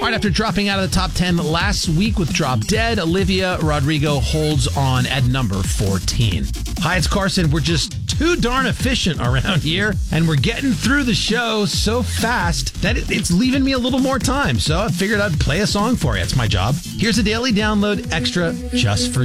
All right, after dropping out of the top 10 last week with Drop Dead, Olivia Rodrigo holds on at number 14. Hi, it's Carson. We're just too darn efficient around here, and we're getting through the show so fast that it's leaving me a little more time. So I figured I'd play a song for you. It's my job. Here's a daily download extra just for you.